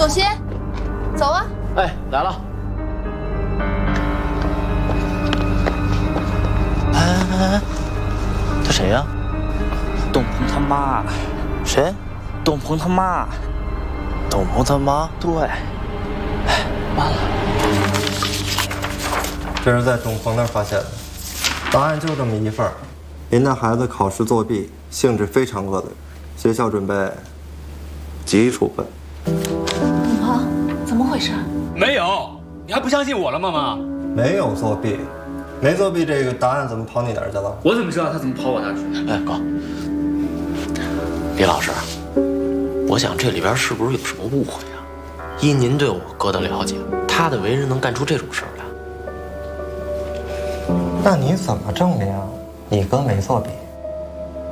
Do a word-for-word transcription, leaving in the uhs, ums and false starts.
董卿，走啊！ 哎，来了。 哎哎哎，他谁呀？ 董鹏他妈。 谁？ 董鹏他妈。 董鹏他妈？ 对。哎，完了。 这是在董鹏那儿发现的，答案就这么一份儿。您的孩子考试作弊，性质非常恶劣，学校准备记处分。 董鹏，怎么回事？ 没有，你还不相信我了吗，妈？ 没有作弊，没作弊，这个答案怎么跑你那儿去了？ 我怎么知道他怎么跑我那儿去？ 哎，高，李老师，我想这里边是不是有什么误会啊？依您对我哥的了解，他的为人能干出这种事儿来？ 那你怎么证明你哥没作弊？